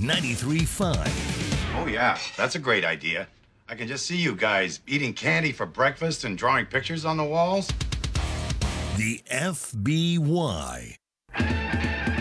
93.5. Oh, yeah, that's a great idea. I can just see you guys eating candy for breakfast and drawing pictures on the walls. The FBY.